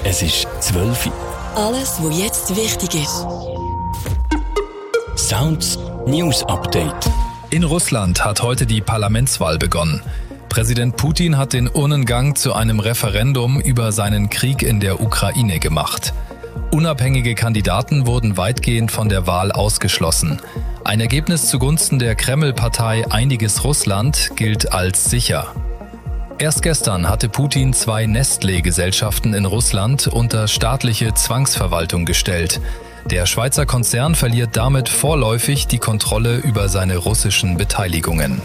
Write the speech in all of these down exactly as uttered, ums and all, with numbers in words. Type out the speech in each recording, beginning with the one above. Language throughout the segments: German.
Es ist zwölf Uhr. Alles, was jetzt wichtig ist. Sounds News Update. In Russland hat heute die Parlamentswahl begonnen. Präsident Putin hat den Urnengang zu einem Referendum über seinen Krieg in der Ukraine gemacht. Unabhängige Kandidaten wurden weitgehend von der Wahl ausgeschlossen. Ein Ergebnis zugunsten der Kreml-Partei Einiges Russland gilt als sicher. Erst gestern hatte Putin zwei Nestlé-Gesellschaften in Russland unter staatliche Zwangsverwaltung gestellt. Der Schweizer Konzern verliert damit vorläufig die Kontrolle über seine russischen Beteiligungen.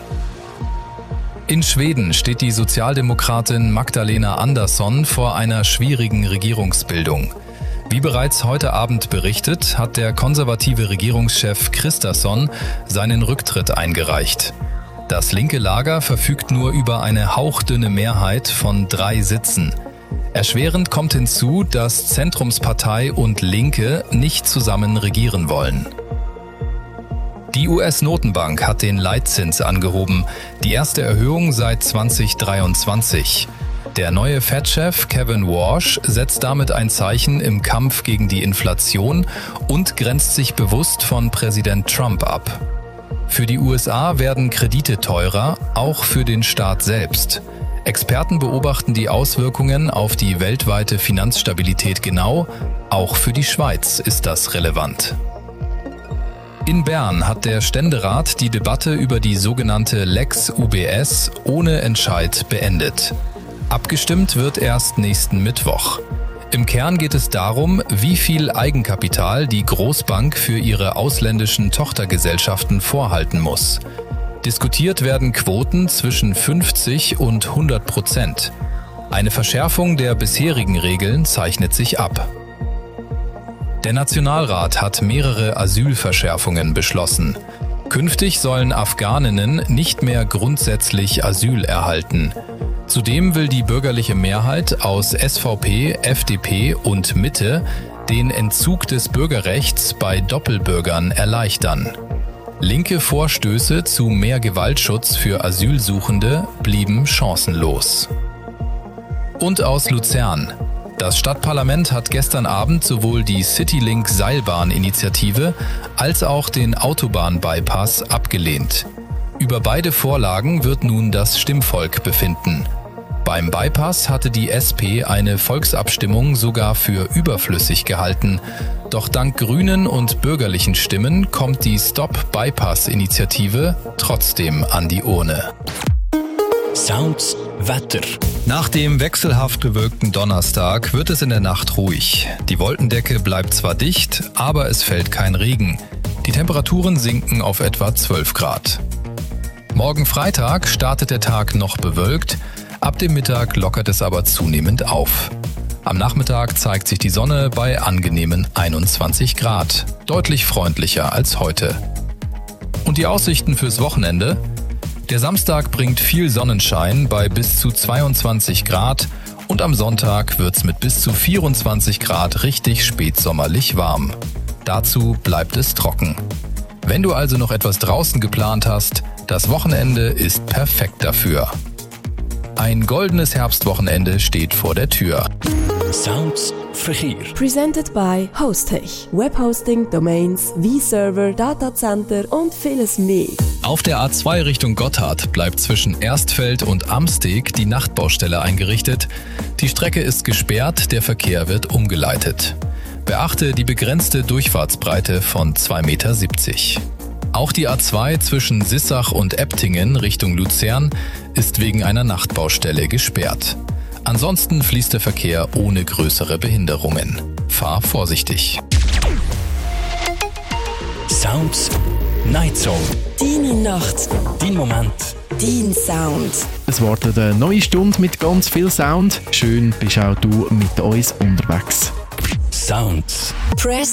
In Schweden steht die Sozialdemokratin Magdalena Andersson vor einer schwierigen Regierungsbildung. Wie bereits heute Abend berichtet, hat der konservative Regierungschef Kristersson seinen Rücktritt eingereicht. Das linke Lager verfügt nur über eine hauchdünne Mehrheit von drei Sitzen. Erschwerend kommt hinzu, dass Zentrumspartei und Linke nicht zusammen regieren wollen. Die U S-Notenbank hat den Leitzins angehoben, die erste Erhöhung seit zwanzig dreiundzwanzig. Der neue Fed-Chef Kevin Warsh setzt damit ein Zeichen im Kampf gegen die Inflation und grenzt sich bewusst von Präsident Trump ab. Für die U S A werden Kredite teurer, auch für den Staat selbst. Experten beobachten die Auswirkungen auf die weltweite Finanzstabilität genau, auch für die Schweiz ist das relevant. In Bern hat der Ständerat die Debatte über die sogenannte Lex U B S ohne Entscheid beendet. Abgestimmt wird erst nächsten Mittwoch. Im Kern geht es darum, wie viel Eigenkapital die Großbank für ihre ausländischen Tochtergesellschaften vorhalten muss. Diskutiert werden Quoten zwischen fünfzig und hundert Prozent. Eine Verschärfung der bisherigen Regeln zeichnet sich ab. Der Nationalrat hat mehrere Asylverschärfungen beschlossen. Künftig sollen Afghaninnen nicht mehr grundsätzlich Asyl erhalten. Zudem will die bürgerliche Mehrheit aus S V P, F D P und Mitte den Entzug des Bürgerrechts bei Doppelbürgern erleichtern. Linke Vorstöße zu mehr Gewaltschutz für Asylsuchende blieben chancenlos. Und aus Luzern. Das Stadtparlament hat gestern Abend sowohl die Citylink-Seilbahn-Initiative als auch den Autobahn-Bypass abgelehnt. Über beide Vorlagen wird nun das Stimmvolk befinden. Beim Bypass hatte die S P eine Volksabstimmung sogar für überflüssig gehalten. Doch dank grünen und bürgerlichen Stimmen kommt die Stop-Bypass-Initiative trotzdem an die Urne. Sounds Wetter. Nach dem wechselhaft bewölkten Donnerstag wird es in der Nacht ruhig. Die Wolkendecke bleibt zwar dicht, aber es fällt kein Regen. Die Temperaturen sinken auf etwa zwölf Grad. Morgen Freitag startet der Tag noch bewölkt. Ab dem Mittag lockert es aber zunehmend auf. Am Nachmittag zeigt sich die Sonne bei angenehmen einundzwanzig Grad, deutlich freundlicher als heute. Und die Aussichten fürs Wochenende? Der Samstag bringt viel Sonnenschein bei bis zu zweiundzwanzig Grad und am Sonntag wird's mit bis zu vierundzwanzig Grad richtig spätsommerlich warm. Dazu bleibt es trocken. Wenn du also noch etwas draußen geplant hast, das Wochenende ist perfekt dafür. Ein goldenes Herbstwochenende steht vor der Tür. Sounds Verkehr. Presented by Hostech. Webhosting, Domains, V-Server, Datacenter und vieles mehr. Auf der A zwei Richtung Gotthard bleibt zwischen Erstfeld und Amsteg die Nachtbaustelle eingerichtet. Die Strecke ist gesperrt, der Verkehr wird umgeleitet. Beachte die begrenzte Durchfahrtsbreite von zwei Komma siebzig Meter. Auch die A zwei zwischen Sissach und Eptingen Richtung Luzern ist wegen einer Nachtbaustelle gesperrt. Ansonsten fließt der Verkehr ohne größere Behinderungen. Fahr vorsichtig. Sounds Night Zone. Deine Nacht. Dein Moment. Dein Sound. Es wartet eine neue Stunde mit ganz viel Sound. Schön bist auch du mit uns unterwegs. Sounds. Press